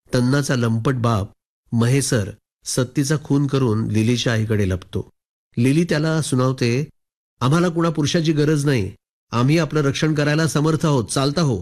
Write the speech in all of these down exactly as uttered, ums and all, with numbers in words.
तन्नाचा लंपट बाप महेसर सत्तीचा खून करून लिलीच्या आईकडे लपतो. लिली त्याला सुनावते, आम्हाला कुणा पुरुषाची गरज नाही, आम्ही आपलं रक्षण करायला समर्थ आहोत, चालता हो.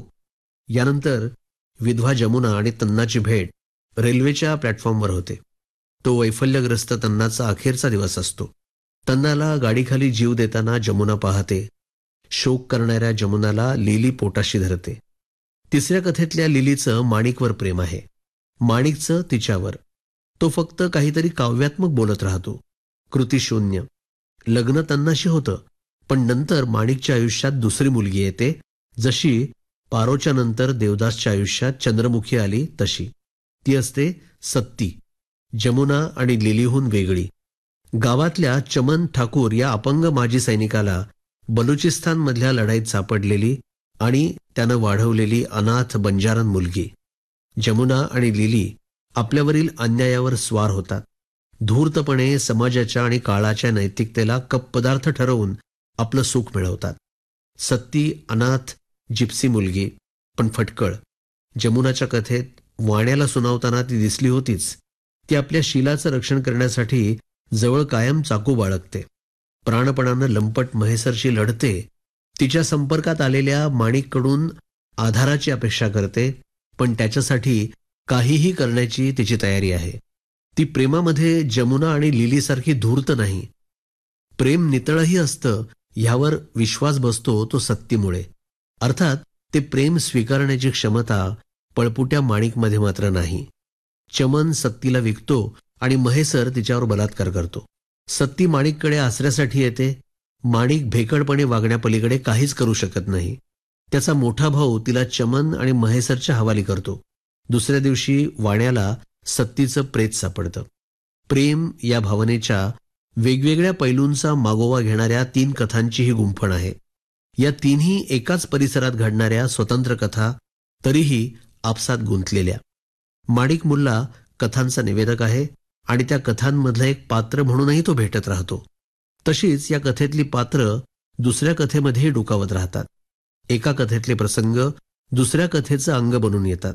यानंतर विधवा जमुना आणि तन्नाची भेट रेल्वेच्या प्लॅटफॉर्मवर होते. तो वैफल्यग्रस्त तन्नाचा अखेरचा दिवस असतो. तन्नाला गाडीखाली जीव देताना जमुना पाहते. शोक करणाऱ्या जमुनाला लिली पोटाशी धरते. तिसऱ्या कथेतल्या लिलीचं माणिकवर प्रेम आहे, माणिकचं तिच्यावर. तो फक्त काहीतरी काव्यात्मक बोलत राहतो, कृतिशून्य. लग्न तन्नाशी होतं, पण नंतर माणिकच्या आयुष्यात दुसरी मुलगी येते, जशी पारोच्या नंतर देवदासच्या आयुष्यात चंद्रमुखी आली तशी. ती असते सत्ती, जमुना आणि लिलीहून वेगळी. गावातल्या चमन ठाकूर या अपंग माजी सैनिकाला बलुचिस्तानमधल्या लढाईत सापडलेली आणि त्यानं वाढवलेली अनाथ बंजारन मुलगी. जमुना आणि लिली आपल्यावरील अन्यायावर स्वार होतात. धूर्तपणे समाजाच्या आणि काळाच्या नैतिकतेला कपपदार्थ ठरवून आपलं सुख मिळवतात. सत्ती अनाथ जिप्सी मुलगी, पण फटकळ. जमुनाच्या कथेत वाण्याला सुनावताना ती दिसली होतीच. ती आपल्या शीलाचं रक्षण करण्यासाठी जवळ कायम चाकू बाळगते. प्राणपणानं लंपट महेसरशी लढते. तिच्या संपर्कात आलेल्या माणिककडून आधाराची अपेक्षा करते, पण त्याच्यासाठी काहीही करण्याची तिची तयारी आहे. ती प्रेमामध्ये जमुना आणि लिलीसारखी धूर्त नाही. प्रेम नितळही असतं ह्यावर विश्वास बसतो तो सत्तीमुळे. अर्थात ते प्रेम स्वीकारण्याची क्षमता पळपुट्या माणिकमध्ये मात्र नाही. चमन सत्तीला विकतो आणि महेसर तिच्यावर बलात्कार करतो. सत्ती माणिककडे आसऱ्यासाठी येते. माणिक भेकडपणे वागण्यापलीकडे काहीच करू शकत नाही. त्याचा मोठा भाऊ तिला चमन आणि महेसरच्या हवाली करतो. दुसऱ्या दिवशी वाण्याला सत्तीचं प्रेत सापडतं. प्रेम या भावनेच्या वेगवेगळ्या पैलूंचा मागोवा घेणाऱ्या तीन कथांची ही गुंफण आहे. या तीनही एकाच परिसरात घडणाऱ्या स्वतंत्र कथा, तरीही आपसात गुंतलेल्या. माणिक मुल्ला कथांचा निवेदक आहे आणि त्या कथांमधलं एक पात्र म्हणूनही तो भेटत राहतो. तशीच या कथेतली पात्र दुसऱ्या कथेमध्येही डोकावत राहतात. एका कथेतले प्रसंग दुसऱ्या कथेचं अंग बनून येतात.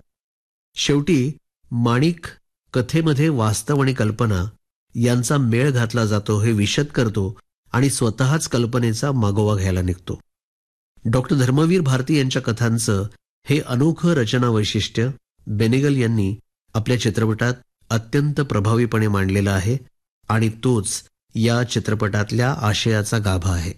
शेवटी माणिक कथेमध्ये वास्तव आणि कल्पना यांचा मेळ घातला जातो हे विशद करतो आणि स्वतःच कल्पनेचा मागोवा घ्यायला निघतो. डॉक्टर धर्मवीर भारती यांच्या कथांचं हे अनोखं रचना वैशिष्ट्य बेनेगल यांनी आपल्या चित्रपटात अत्यंत प्रभावीपणे मांडलेलं आहे आणि तोच या चित्रपटातल्या आशयाचा गाभा आहे.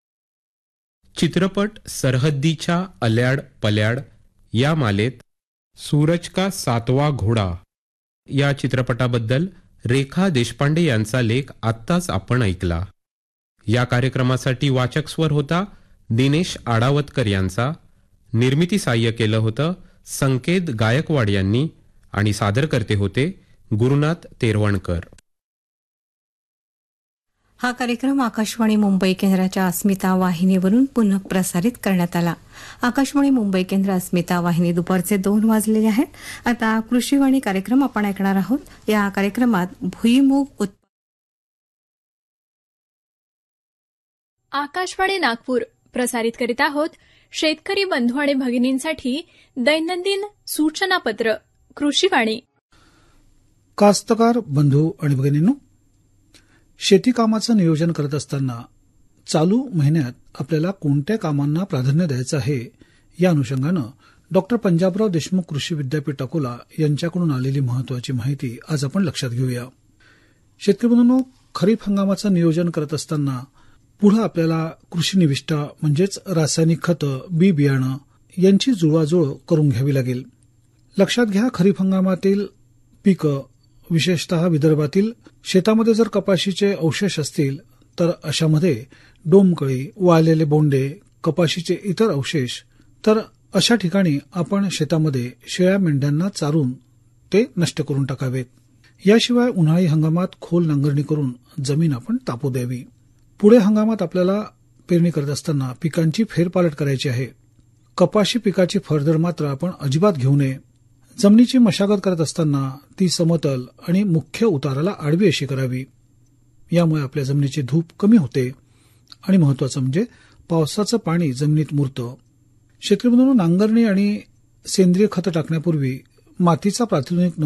चित्रपट सरहद्दीच्या अल्याड पल्याड या मालेत सूरज का सातवा घोडा या चित्रपटाबद्दल रेखा देशपांडे यांचा लेख आत्ताच आपण ऐकला. या कार्यक्रमासाठी वाचक स्वर होता दिनेश आडावतकर यांचा. निर्मिती साह्य केलं होतं संकेत गायकवाड यांनी आणि सादरकर्ते होते गुरुनाथ तेरवणकर. हा कार्यक्रम आकाशवाणी मुंबई केंद्राच्या अस्मिता वाहिनीवरून पुनः प्रसारित करण्यात आला. आकाशवाणी मुंबई केंद्र अस्मिता वाहिनी दुपारचे दोन वाजलेले आहेत. आता कृषीवाणी कार्यक्रम आपण ऐकणार आहोत. या कार्यक्रमात भुईमूग उत्पादन. आकाशवाणी नागपूर प्रसारित करीत आहोत शेतकरी बंधू आणि भगिनींसाठी दैनंदिन सूचनापत्र कृषीवाणी. कास्तकार बंधू आणि भगिनींनो, शेती कामाचं नियोजन करत असताना चालू महिन्यात आपल्याला कोणत्या कामांना प्राधान्य द्यायचं आहे या अनुषंगानं डॉक्टर पंजाबराव देशमुख कृषी विद्यापीठ अकोला यांच्याकडून आलेली महत्वाची माहिती आज आपण लक्षात घेऊया. शेतकरी बंधूंनो, खरीप हंगामाचं नियोजन करत असताना पुढे आपल्याला कृषी निविष्ठा म्हणजेच रासायनिक खतं, बी बियाणं यांची जुळवाजुळव करून घ्यावी लागेल. लक्षात घ्या, खरीप हंगामातील पिकं विशेषतः विदर्भातील शेतामध्ये जर कपाशीचे अवशेष असतील तर अशामध्ये डोमकळी, वाळलेले बोंडे, कपाशीचे इतर अवशेष, तर अशा ठिकाणी आपण शेतामध्ये शेळ्या मेंढ्यांना चारून ते नष्ट करून टाकावेत. याशिवाय उन्हाळी हंगामात खोल नांगरणी करून जमीन आपण तापू द्यावी. पुढे हंगामात आपल्याला पेरणी करत असताना पिकांची फेरपालट करायची आहे. कपाशी पिकाची फरदर मात्र आपण अजिबात घेऊ नये. जमिनीची मशागत करत असताना ती समतल आणि मुख्य उताराला आडवी अशी करावी. यामुळे आपल्या जमिनीची धूप कमी होते आणि महत्वाचं म्हणजे पावसाचं पाणी जमिनीत मुरतं. शेतकरी बंधूंनो, नांगरणी आणि सेंद्रिय खतं टाकण्यापूर्वी मातीचा प्राथमिक